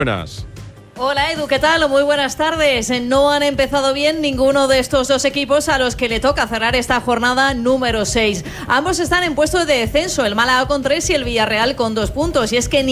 Buenas. Hola Edu, ¿qué tal? Muy buenas tardes. No han empezado bien ninguno de estos dos equipos a los que le toca cerrar esta jornada número 6. Ambos están en puesto de descenso, el Málaga con 3 y el Villarreal con 2 puntos. Y es que